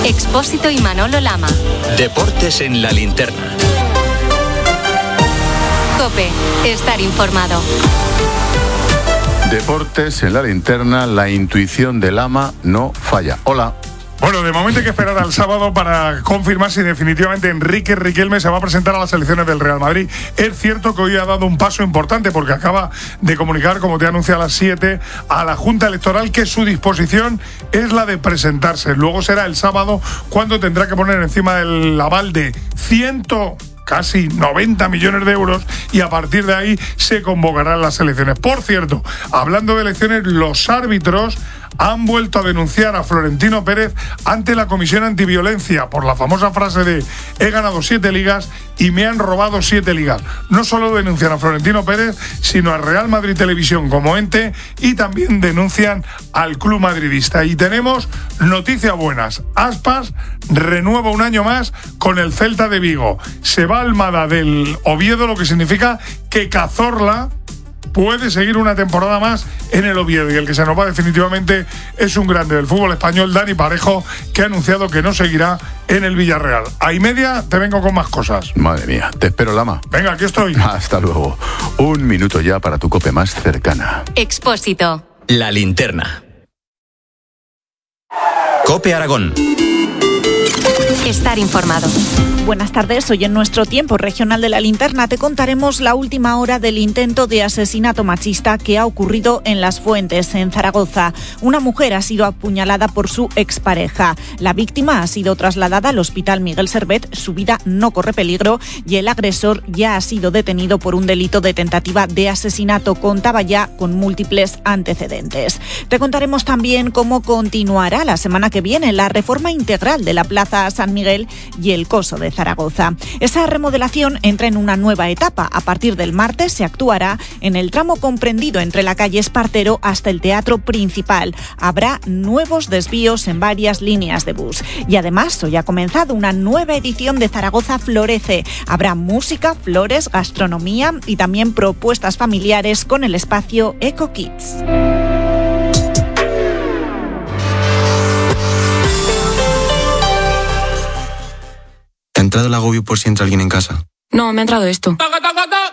Expósito y Manolo Lama. Deportes en la linterna. COPE. Estar informado. Deportes en la linterna, la intuición de Lama no falla. Hola. Bueno, de momento hay que esperar al sábado para confirmar si definitivamente Enrique Riquelme se va a presentar a las elecciones del Real Madrid. Es cierto que hoy ha dado un paso importante porque acaba de comunicar, como te anuncia a las 7, a la Junta Electoral que su disposición es la de presentarse. Luego será el sábado cuando tendrá que poner encima del aval de casi 90 millones de euros y a partir de ahí se convocarán las elecciones. Por cierto, hablando de elecciones, los árbitros han vuelto a denunciar a Florentino Pérez ante la Comisión Antiviolencia por la famosa frase de he ganado 7 ligas y me han robado 7 ligas. No solo denuncian a Florentino Pérez, sino a Real Madrid Televisión como ente y también denuncian al club madridista. Y tenemos noticias buenas. Aspas renueva un año más con el Celta de Vigo. Se va Almada del Oviedo, lo que significa que Cazorla puede seguir una temporada más en el Oviedo, y el que se nos va definitivamente es un grande del fútbol español, Dani Parejo, que ha anunciado que no seguirá en el Villarreal. A y media te vengo con más cosas. Madre mía, te espero, Lama. Venga, aquí estoy. Hasta luego. Un minuto ya para tu COPE más cercana. Expósito. La linterna. COPE Aragón. Estar informado. Buenas tardes, hoy en nuestro tiempo regional de la linterna te contaremos la última hora del intento de asesinato machista que ha ocurrido en Las Fuentes, en Zaragoza. Una mujer ha sido apuñalada por su expareja. La víctima ha sido trasladada al Hospital Miguel Servet, su vida no corre peligro y el agresor ya ha sido detenido por un delito de tentativa de asesinato. Contaba ya con múltiples antecedentes. Te contaremos también cómo continuará la semana que viene la reforma integral de la Plaza San Miguel y el Coso de Zaragoza. Esa remodelación entra en una nueva etapa. A partir del martes se actuará en el tramo comprendido entre la calle Espartero hasta el Teatro Principal. Habrá nuevos desvíos en varias líneas de bus. Y además hoy ha comenzado una nueva edición de Zaragoza Florece. Habrá música, flores, gastronomía y también propuestas familiares con el espacio Eco Kids. ¿Te ha entrado el agobio por si entra alguien en casa? No, me ha entrado esto.